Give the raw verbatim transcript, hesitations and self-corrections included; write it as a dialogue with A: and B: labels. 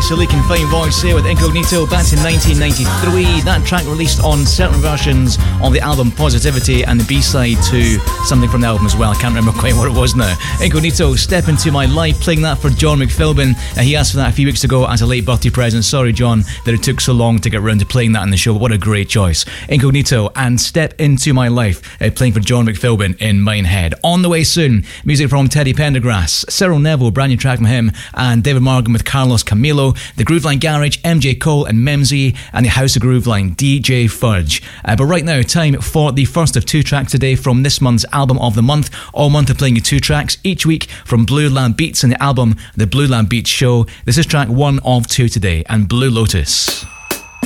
A: sleek and fine voice here with Incognito back in nineteen ninety-three. That track released on certain versions of the album Positivity and the B-side to something from the album as well. I can't remember quite what it was now. Incognito, Step Into My Life, playing that for John McPhilbin. Uh, he asked for that a few weeks ago as a late birthday present. Sorry, John, that it took so long to get around to playing that in the show, but what a great choice. Incognito and Step Into My Life, uh, playing for John McPhilbin in Minehead. On the way soon, music from Teddy Pendergrass, Cyril Neville, brand new track from him, and David Morgan with Carlos Camilo, the Grooveline Garage, M J Cole and Memzi, and the House of Grooveline, D J Fudge. Uh, but right now, time for the first of two tracks today from this month's Album of the Month. All month I'm playing you two tracks each week from Blue Lamb Beats and the album The Blue Lamb Beats Show. This is track one of two today, and Blue Lotus.